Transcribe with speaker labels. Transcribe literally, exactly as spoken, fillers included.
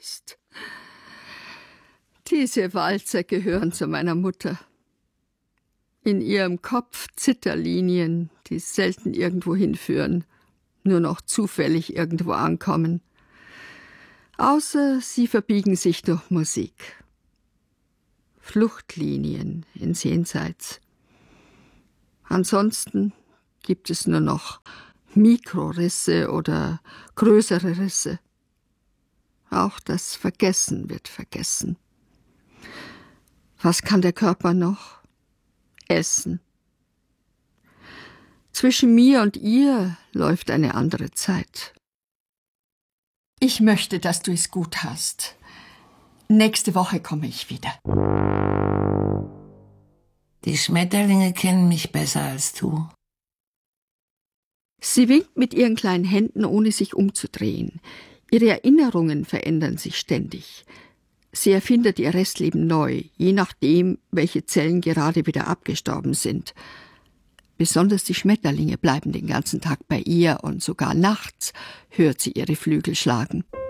Speaker 1: ist. Diese Walzer gehören zu meiner Mutter. In ihrem Kopf Zitterlinien, die selten irgendwo hinführen, nur noch zufällig irgendwo ankommen. Außer sie verbiegen sich durch Musik. Fluchtlinien ins Jenseits. Ansonsten gibt es nur noch Mikrorisse oder größere Risse. Auch das Vergessen wird vergessen. Was kann der Körper noch? Essen. Zwischen mir und ihr läuft eine andere Zeit. Ich möchte, dass du es gut hast. Nächste Woche komme ich wieder.
Speaker 2: Die Schmetterlinge kennen mich besser als du.
Speaker 1: Sie winkt mit ihren kleinen Händen, ohne sich umzudrehen. Ihre Erinnerungen verändern sich ständig. Sie erfindet ihr Restleben neu, je nachdem, welche Zellen gerade wieder abgestorben sind. Besonders die Schmetterlinge bleiben den ganzen Tag bei ihr und sogar nachts hört sie ihre Flügel schlagen.